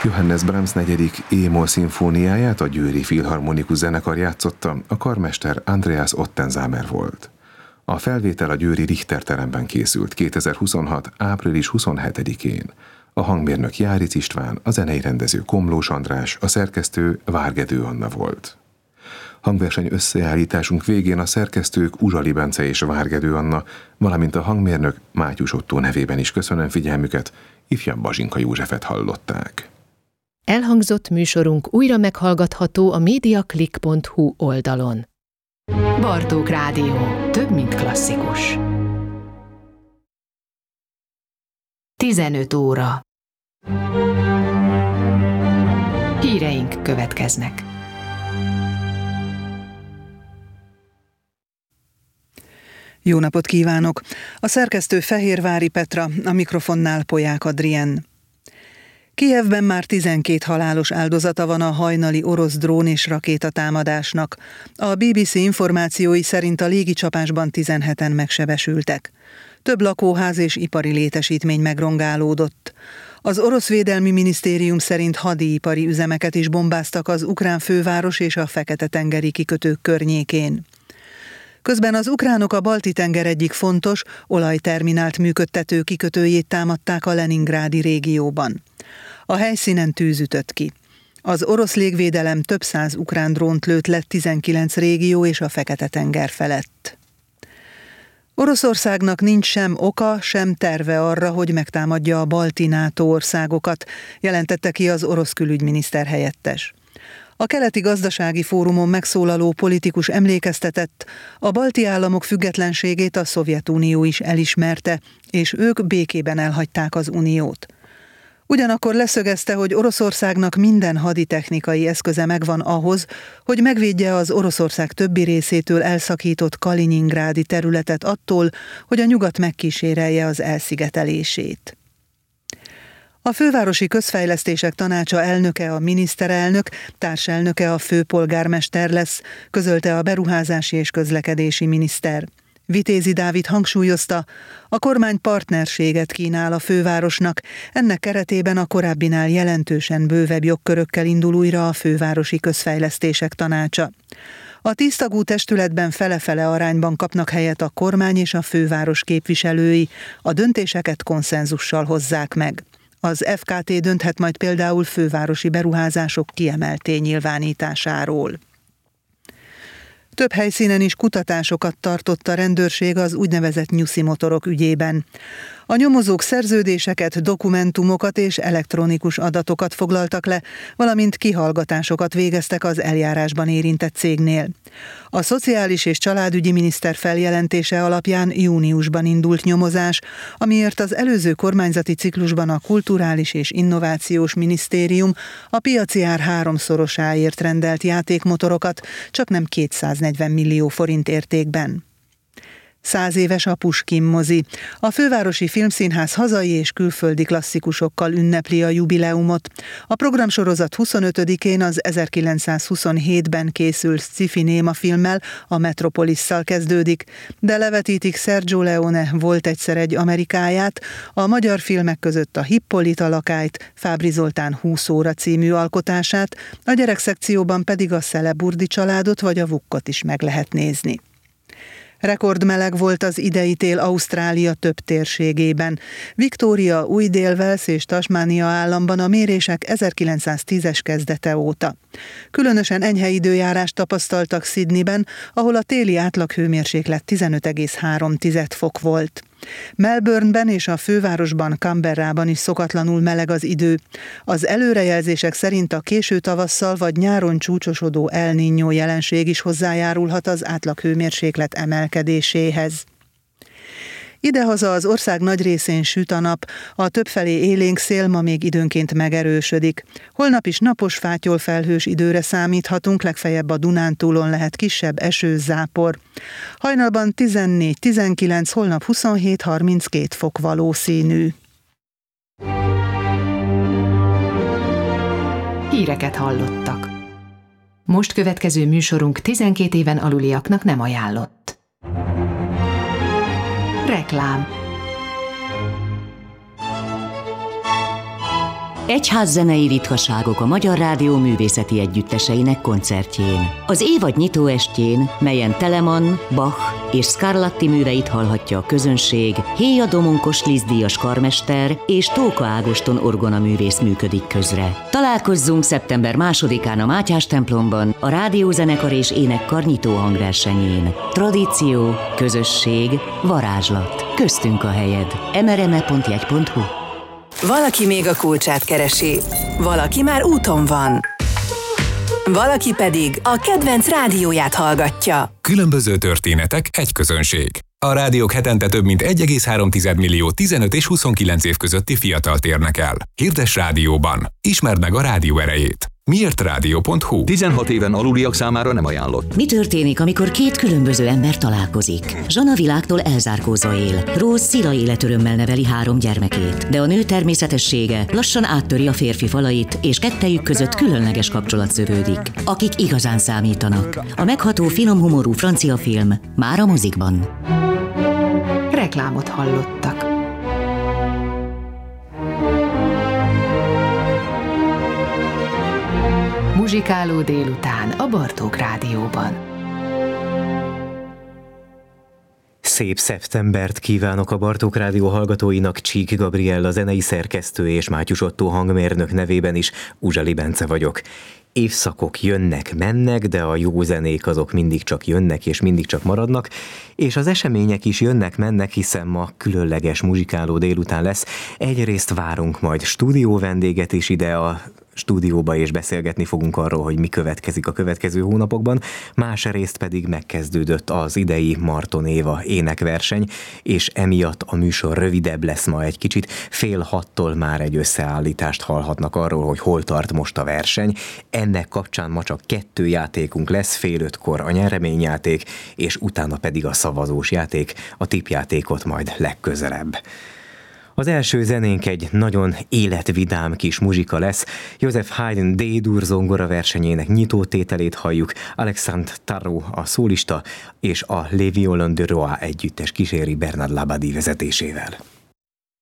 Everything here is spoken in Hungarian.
Johannes Brahms 4. E-moll szimfóniáját a Győri Filharmonikus Zenekar játszotta, a karmester Andreas Ottenzámer volt. A felvétel a győri Richter teremben készült 2026. április 27-én. A hangmérnök Járic István, a zenei rendező Komlós András, a szerkesztő Várgedő Anna volt. Hangverseny összeállításunk végén a szerkesztők Uzsali Bence és Várgedő Anna, valamint a hangmérnök Mátyus Ottó nevében is köszönöm figyelmüket, ifjabb Bazsinka Józsefet hallották. Elhangzott műsorunk újra meghallgatható a mediaclick.hu oldalon. Bartók Rádió. Több, mint klasszikus. 15 óra. Híreink következnek. Jó napot kívánok! A szerkesztő Fehérvári Petra, a mikrofonnál Polyák Adrien. Kijevben már 12 halálos áldozata van a hajnali orosz drón és rakétatámadásnak. A BBC információi szerint a légicsapásban 17-en megsebesültek. Több lakóház és ipari létesítmény megrongálódott. Az orosz védelmi minisztérium szerint hadipari üzemeket is bombáztak az ukrán főváros és a Fekete-tengeri kikötők környékén. Közben az ukránok a Balti-tenger egyik fontos, olajterminált működtető kikötőjét támadták a leningrádi régióban. A helyszínen tűz ütött ki. Az orosz légvédelem több száz ukrán drónt lőtt le 19 régió és a Fekete-tenger felett. Oroszországnak nincs sem oka, sem terve arra, hogy megtámadja a balti NATO országokat, jelentette ki az orosz külügyminiszter helyettes. A keleti gazdasági fórumon megszólaló politikus emlékeztetett, a balti államok függetlenségét a Szovjetunió is elismerte, és ők békében elhagyták az uniót. Ugyanakkor leszögezte, hogy Oroszországnak minden haditechnikai eszköze megvan ahhoz, hogy megvédje az Oroszország többi részétől elszakított kaliningrádi területet attól, hogy a nyugat megkísérelje az elszigetelését. A Fővárosi Közfejlesztések Tanácsa elnöke a miniszterelnök, társelnöke a főpolgármester lesz, közölte a beruházási és közlekedési miniszter. Vitézi Dávid hangsúlyozta, a kormány partnerséget kínál a fővárosnak, ennek keretében a korábbinál jelentősen bővebb jogkörökkel indul újra a Fővárosi Közfejlesztések Tanácsa. A 10 tagú testületben fele-fele arányban kapnak helyet a kormány és a főváros képviselői, a döntéseket konszenzussal hozzák meg. Az FKT dönthet majd például fővárosi beruházások kiemelt nyilvánításáról. Több helyszínen is kutatásokat tartott a rendőrség az úgynevezett nyuszi motorok ügyében. A nyomozók szerződéseket, dokumentumokat és elektronikus adatokat foglaltak le, valamint kihallgatásokat végeztek az eljárásban érintett cégnél. A Szociális és Családügyi Miniszter feljelentése alapján júniusban indult nyomozás, amiért az előző kormányzati ciklusban a Kulturális és Innovációs Minisztérium a piaci ár 3-szorosáért rendelt játékmotorokat, csaknem 240 millió forint értékben. 100 éves a Puskin mozi. A Fővárosi Filmszínház hazai és külföldi klasszikusokkal ünnepli a jubileumot. A programsorozat 25-én az 1927-ben készült sci-fi némafilmmel, a Metropolisszal kezdődik, de levetítik Sergio Leone Volt egyszer egy Amerikáját, a magyar filmek között a Hippolyta lakályt, Fábry Zoltán 20 óra című alkotását, a gyerekszekcióban pedig a Szeleburdi családot vagy a Vukkot is meg lehet nézni. Rekordmeleg volt az idei tél Ausztrália több térségében. Victoria, Új-Dél-Wales és Tasmania államban a mérések 1910-es kezdete óta. Különösen enyhe időjárást tapasztaltak Sydneyben, ahol a téli átlaghőmérséklet 15,3 fok volt. Melbourneben és a fővárosban, Canberrában is szokatlanul meleg az idő. Az előrejelzések szerint a késő tavasszal vagy nyáron csúcsosodó El Niño jelenség is hozzájárulhat az átlaghőmérséklet emelkedéséhez. Idehaza az ország nagy részén süt a nap, a többfelé élénk szél ma még időnként megerősödik. Holnap is napos fátyolfelhős időre számíthatunk, legfeljebb a Dunántúlon lehet kisebb eső, zápor. Hajnalban 14-19, holnap 27-32 fok valószínű. Híreket hallottak. Most következő műsorunk 12 éven aluliaknak nem ajánlott. Reklám. Egyházzenei ritkaságok a Magyar Rádió művészeti együtteseinek koncertjén. Az évad nyitóestjén, melyen Telemann, Bach és Scarlatti műveit hallhatja a közönség, Héja Domonkos Liszt-díjas karmester és Tóka Ágoston orgonaművész működik közre. Találkozzunk szeptember 2-án a Mátyás templomban a rádiózenekar és énekkar nyitó hangversenyén. Tradíció, közösség, varázslat. Köztünk a helyed. mrme.jegy.hu. Valaki még a kulcsát keresi, valaki már úton van, valaki pedig a kedvenc rádióját hallgatja. Különböző történetek, egy közönség. A rádiók hetente több mint 1,3 millió 15 és 29 év közötti fiatalt érnek el. Hirdess rádióban. Ismerd meg a rádió erejét. Miért rádió.hu? 16 éven aluliak számára nem ajánlott. Mi történik, amikor két különböző ember találkozik? Zsana világtól elzárkózva él. Rose szila életörömmel neveli 3 gyermekét, de a nő természetessége lassan áttöri a férfi falait, és kettejük között különleges kapcsolat szövődik. Akik igazán számítanak. A megható, finom humorú francia film már a mozikban. Reklámot hallottak. Muzsikáló délután a Bartók Rádióban. Szép szeptembert kívánok a Bartók Rádió hallgatóinak, Csík Gabriella zenei szerkesztő és Mátyus Ottó hangmérnök nevében is Uzsali Bence vagyok. Évszakok jönnek-mennek, de a jó zenék azok mindig csak jönnek és mindig csak maradnak, és az események is jönnek-mennek, hiszen ma különleges muzsikáló délután lesz. Egyrészt várunk majd stúdió vendéget is ide a stúdióba, és beszélgetni fogunk arról, hogy mi következik a következő hónapokban. Másrészt pedig megkezdődött az idei Marton Éva énekverseny, és emiatt a műsor rövidebb lesz ma egy kicsit. 5:30-tól már egy összeállítást hallhatnak arról, hogy hol tart most a verseny. Ennek kapcsán ma csak 2 játékunk lesz, 4:30-kor a nyereményjáték, és utána pedig a szavazós játék, a tippjátékot majd legközelebb. Az első zenénk egy nagyon életvidám kis muzsika lesz. Joseph Haydn D-dur zongora versenyének nyitótételét halljuk, Alexandre Tarot a szólista, és a Les Violons de Roi együttes kíséri Bernard Labadie vezetésével.